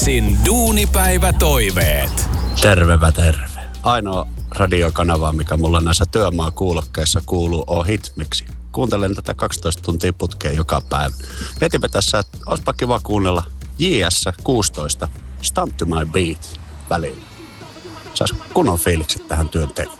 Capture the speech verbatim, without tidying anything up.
Sin duunipäivä toiveet. Tervepä terve. Ainoa radiokanava, mikä mulla näissä työmaakuulokkeissa kuuluu, on Hitmiksi. Kuuntelen tätä kaksitoista tuntia putkeen joka päivä. Mietipä tässä, että olisipa kiva kuunnella J S kuusitoista Stamp to my beat välillä. Saisi kunnon fiilikset tähän työntekoon.